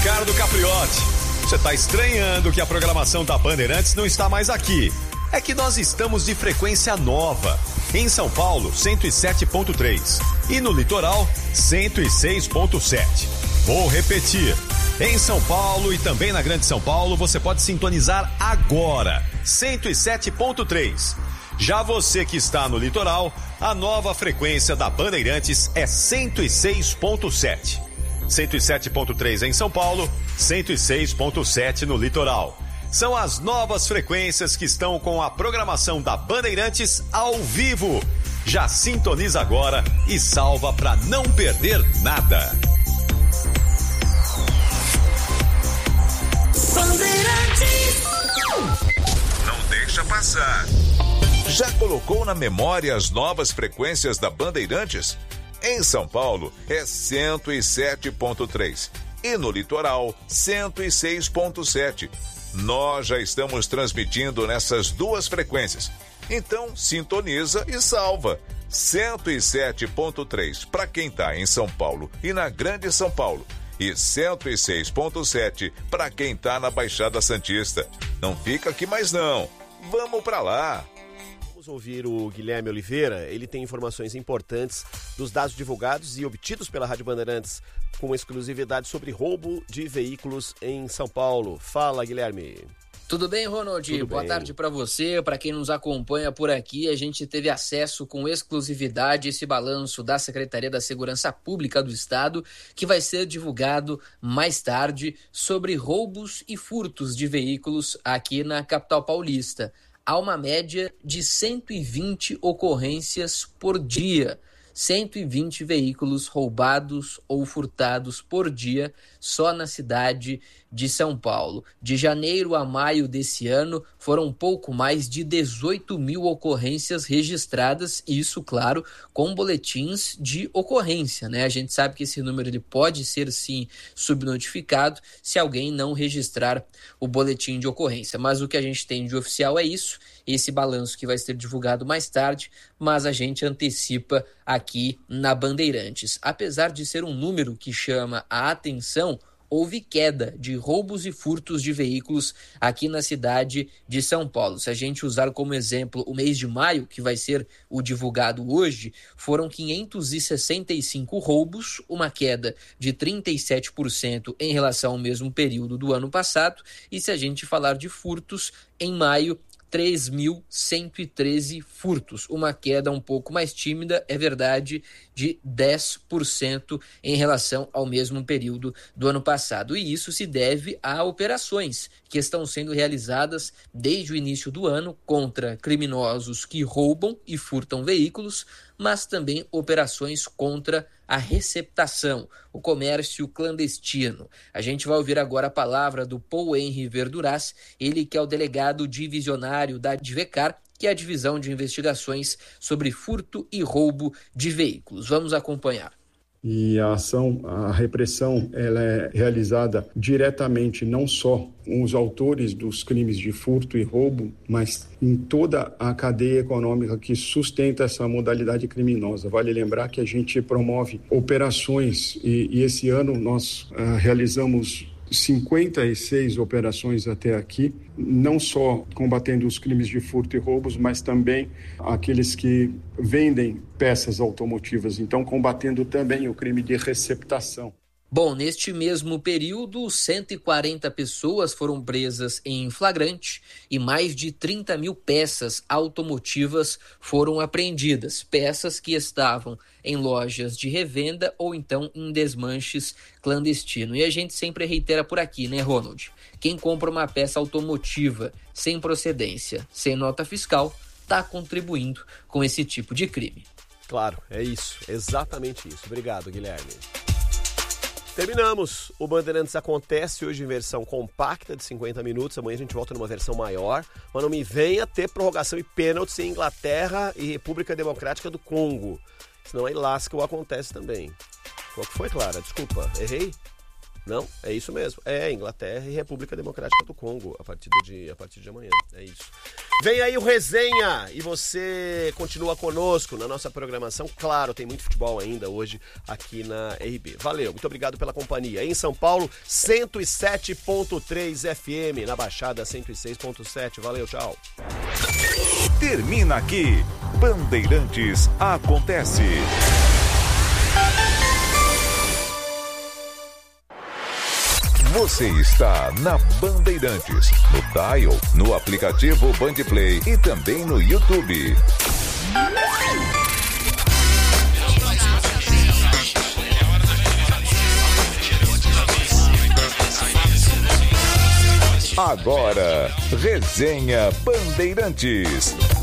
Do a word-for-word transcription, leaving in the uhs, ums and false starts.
Ricardo Capriotti. Você está estranhando que a programação da Bandeirantes não está mais aqui. É que nós estamos de frequência nova. Em São Paulo, cento e sete ponto três. E no litoral, cento e seis ponto sete. Vou repetir. Em São Paulo e também na Grande São Paulo, você pode sintonizar agora. cento e sete ponto três. Já você que está no litoral, a nova frequência da Bandeirantes é cento e seis ponto sete. cento e sete ponto três em São Paulo, cento e seis ponto sete no litoral. São as novas frequências que estão com a programação da Bandeirantes ao vivo. Já sintoniza agora e salva para não perder nada. Bandeirantes. Não deixa passar. Já colocou na memória as novas frequências da Bandeirantes? Em São Paulo é cento e sete ponto três e no litoral cento e seis ponto sete. Nós já estamos transmitindo nessas duas frequências. Então sintoniza e salva. cento e sete ponto três para quem está em São Paulo e na Grande São Paulo. E cento e seis ponto sete para quem está na Baixada Santista. Não fica aqui mais não. Vamos para lá. Vamos ouvir o Guilherme Oliveira. Ele tem informações importantes dos dados divulgados e obtidos pela Rádio Bandeirantes com exclusividade sobre roubo de veículos em São Paulo. Fala, Guilherme. Tudo bem, Ronald? Tudo Boa bem. tarde para você, para quem nos acompanha por aqui. A gente teve acesso com exclusividade a esse balanço da Secretaria da Segurança Pública do Estado, que vai ser divulgado mais tarde, sobre roubos e furtos de veículos aqui na capital paulista. Há uma média de cento e vinte ocorrências por dia. cento e vinte veículos roubados ou furtados por dia só na cidade de São Paulo. De janeiro a maio desse ano, foram um pouco mais de dezoito mil ocorrências registradas, isso, claro, com boletins de ocorrência, né? A gente sabe que esse número ele pode ser, sim, subnotificado se alguém não registrar o boletim de ocorrência. Mas o que a gente tem de oficial é isso, esse balanço que vai ser divulgado mais tarde, mas a gente antecipa aqui na Bandeirantes. Apesar de ser um número que chama a atenção, houve queda de roubos e furtos de veículos aqui na cidade de São Paulo. Se a gente usar como exemplo o mês de maio, que vai ser o divulgado hoje, foram quinhentos e sessenta e cinco roubos, uma queda de trinta e sete por cento em relação ao mesmo período do ano passado. E se a gente falar de furtos, em maio, três mil cento e treze furtos, uma queda um pouco mais tímida, é verdade, de dez por cento em relação ao mesmo período do ano passado. E isso se deve a operações que estão sendo realizadas desde o início do ano contra criminosos que roubam e furtam veículos, mas também operações contra a receptação, o comércio clandestino. A gente vai ouvir agora a palavra do Paul Henry Verduras, ele que é o delegado divisionário da Advecar, que é a divisão de investigações sobre furto e roubo de veículos. Vamos acompanhar. E a ação, a repressão, ela é realizada diretamente não só com os autores dos crimes de furto e roubo, mas em toda a cadeia econômica que sustenta essa modalidade criminosa. Vale lembrar que a gente promove operações e, e esse ano nós uh, realizamos cinquenta e seis operações até aqui, não só combatendo os crimes de furto e roubos, mas também aqueles que vendem peças automotivas, então combatendo também o crime de receptação. Bom, neste mesmo período, cento e quarenta pessoas foram presas em flagrante e mais de trinta mil peças automotivas foram apreendidas. Peças que estavam em lojas de revenda ou então em desmanches clandestinos. E a gente sempre reitera por aqui, né, Ronald? Quem compra uma peça automotiva sem procedência, sem nota fiscal, está contribuindo com esse tipo de crime. Claro, é isso, exatamente isso. Obrigado, Guilherme. Terminamos. O Bandeirantes acontece hoje em versão compacta de cinquenta minutos. Amanhã a gente volta numa versão maior. Mas não me venha ter prorrogação e pênaltis em Inglaterra e República Democrática do Congo. Senão aí lasca o acontece também. Qual que foi, Clara? Desculpa, errei? Não? É isso mesmo. É Inglaterra e República Democrática do Congo a partir de, a partir de amanhã. É isso. Vem aí o Resenha e você continua conosco na nossa programação. Claro, tem muito futebol ainda hoje aqui na R B. Valeu, muito obrigado pela companhia. Em São Paulo, cento e sete ponto três F M, na Baixada cento e seis ponto sete. Valeu, tchau. Termina aqui. Bandeirantes Acontece. Você está na Bandeirantes, no Dial, no aplicativo Bandplay e também no YouTube. Agora, Resenha Bandeirantes.